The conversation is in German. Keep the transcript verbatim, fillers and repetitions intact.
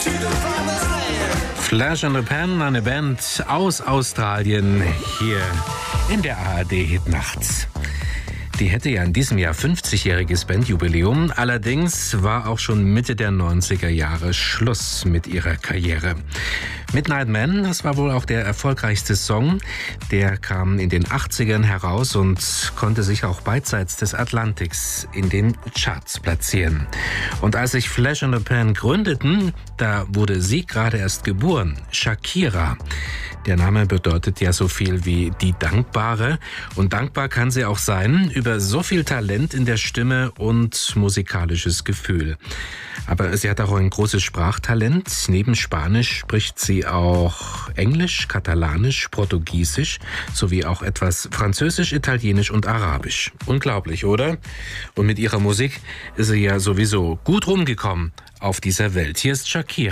Flash and the Pan, eine Band aus Australien, hier in der A R D-Hit Nachts. Die hätte ja in diesem Jahr fünfzigjähriges Bandjubiläum. Allerdings war auch schon Mitte der neunziger Jahre Schluss mit ihrer Karriere. Midnight Man, das war wohl auch der erfolgreichste Song. Der kam in den achtzigern heraus und konnte sich auch beidseits des Atlantiks in den Charts platzieren. Und als sich Flash and the Pan gründeten, da wurde sie gerade erst geboren, Shakira. Der Name bedeutet ja so viel wie die Dankbare. Und dankbar kann sie auch sein über so viel Talent in der Stimme und musikalisches Gefühl. Aber sie hat auch ein großes Sprachtalent. Neben Spanisch spricht sie auch Englisch, Katalanisch, Portugiesisch sowie auch etwas Französisch, Italienisch und Arabisch. Unglaublich, oder? Und mit ihrer Musik ist sie ja sowieso gut rumgekommen auf dieser Welt. Hier ist Shakira.